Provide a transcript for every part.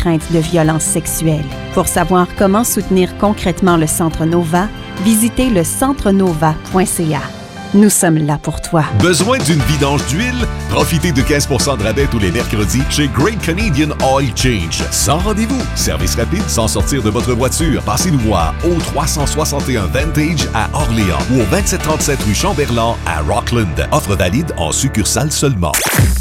crainte de violences sexuelles. Pour savoir comment soutenir concrètement le Centre Nova, visitez le centrenova.ca. Nous sommes là pour toi. Besoin d'une vidange d'huile? Profitez de 15 % de rabais tous les mercredis chez Great Canadian Oil Change. Sans rendez-vous, service rapide sans sortir de votre voiture. Passez-nous voir au 361 Vantage à Orléans ou au 2737 rue Chamberlain à Rockland. Offre valide en succursale seulement.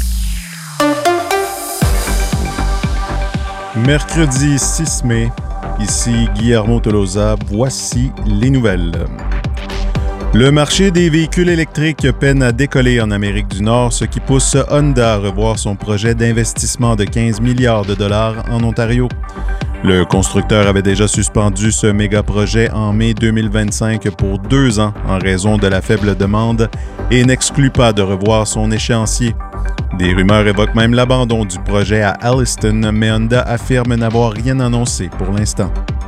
Mercredi 6 mai, ici Guillermo Tolosa, voici les nouvelles. Le marché des véhicules électriques peine à décoller en Amérique du Nord, ce qui pousse Honda à revoir son projet d'investissement de 15 milliards de dollars en Ontario. Le constructeur avait déjà suspendu ce méga-projet en mai 2025 pour 2 ans en raison de la faible demande et n'exclut pas de revoir son échéancier. Des rumeurs évoquent même l'abandon du projet à Alliston, mais Honda affirme n'avoir rien annoncé pour l'instant.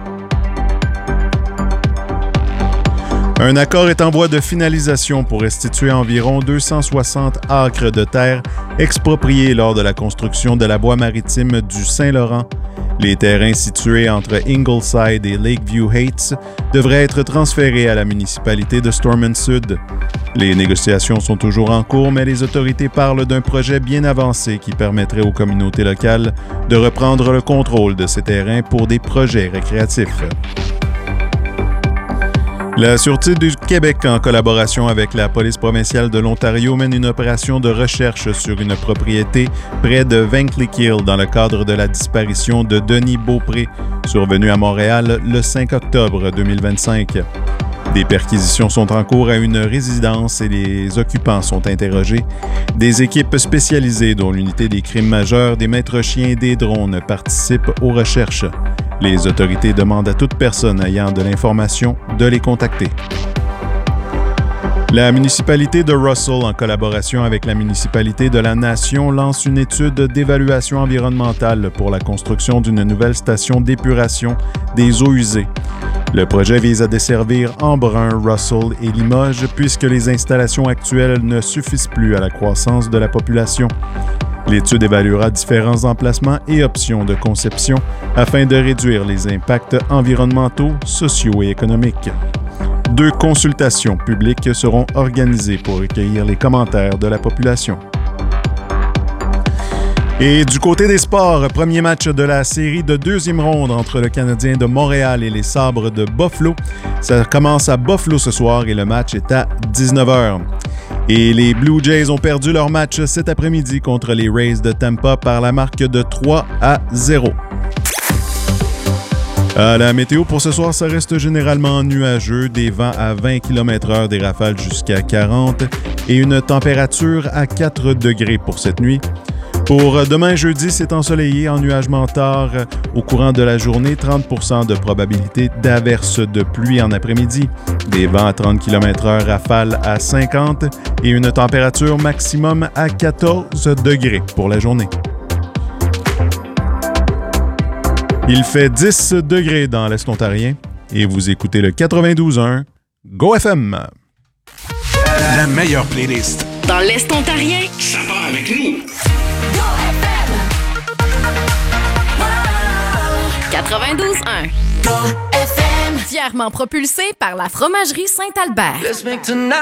Un accord est en voie de finalisation pour restituer environ 260 acres de terre expropriés lors de la construction de la voie maritime du Saint-Laurent. Les terrains situés entre Ingleside et Lakeview Heights devraient être transférés à la municipalité de Stormont Sud. Les négociations sont toujours en cours, mais les autorités parlent d'un projet bien avancé qui permettrait aux communautés locales de reprendre le contrôle de ces terrains pour des projets récréatifs. La Sûreté du Québec, en collaboration avec la police provinciale de l'Ontario, mène une opération de recherche sur une propriété près de Vankleek-Hill dans le cadre de la disparition de Denis Beaupré, survenu à Montréal le 5 octobre 2025. Des perquisitions sont en cours à une résidence et les occupants sont interrogés. Des équipes spécialisées, dont l'unité des crimes majeurs, des maîtres chiens et des drones, participent aux recherches. Les autorités demandent à toute personne ayant de l'information de les contacter. La municipalité de Russell, en collaboration avec la municipalité de la Nation, lance une étude d'évaluation environnementale pour la construction d'une nouvelle station d'épuration des eaux usées. Le projet vise à desservir Embrun, Russell et Limoges puisque les installations actuelles ne suffisent plus à la croissance de la population. L'étude évaluera différents emplacements et options de conception afin de réduire les impacts environnementaux, sociaux et économiques. 2 consultations publiques seront organisées pour recueillir les commentaires de la population. Et du côté des sports, premier match de la série de 2e ronde entre le Canadien de Montréal et les Sabres de Buffalo. Ça commence à Buffalo ce soir et le match est à 19h. Et les Blue Jays ont perdu leur match cet après-midi contre les Rays de Tampa par la marque de 3-0. À la météo pour ce soir, ça reste généralement nuageux, des vents à 20 km/h, des rafales jusqu'à 40 et une température à 4 degrés pour cette nuit. Pour demain jeudi, c'est ensoleillé, ennuagement tard au courant de la journée, 30% de probabilité d'averse de pluie en après-midi, des vents à 30 km/h, rafales à 50 et une température maximum à 14 degrés pour la journée. Il fait 10 degrés dans l'Est ontarien et vous écoutez le 92.1 Go FM. La meilleure playlist dans l'Est ontarien, ça va avec nous. Go FM. 92.1 Go FM. Fièrement propulsé par la Fromagerie Saint-Albert. Let's make tonight